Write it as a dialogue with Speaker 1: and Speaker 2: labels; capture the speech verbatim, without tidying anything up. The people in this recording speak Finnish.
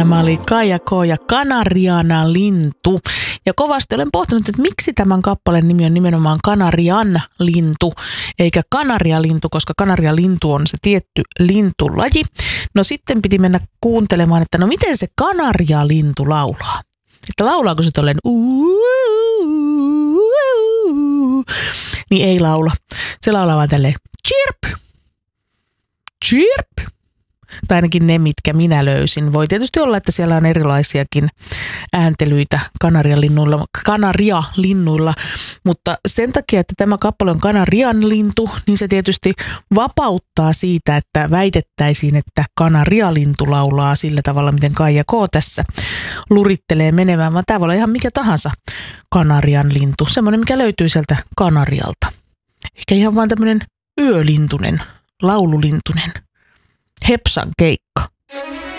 Speaker 1: Tämä oli Kaija K. ja Kanariana lintu. Ja kovasti olen pohtinut, että miksi tämän kappaleen nimi on nimenomaan Kanarian lintu, eikä Kanarialintu, koska Kanarialintu on se tietty lintulaji. No sitten piti mennä kuuntelemaan, että no miten se Kanarialintu laulaa. Että laulaako se tolleen niin ei laula. Se laulaa vaan tälleen chirp, chirp. Tai ainakin ne, mitkä minä löysin. Voi tietysti olla, että siellä on erilaisiakin ääntelyitä kanarialinnuilla, kanarialinnuilla, mutta sen takia, että tämä kappale on Kanarian lintu, niin se tietysti vapauttaa siitä, että väitettäisiin, että kanarialintu laulaa sillä tavalla, miten Kaija K. tässä lurittelee menemään, vaan tämä voi olla ihan mikä tahansa Kanarian lintu, semmoinen, mikä löytyy sieltä Kanarialta. Eikä ihan vaan tämmöinen yölintunen, laululintunen. Hepsan keikka.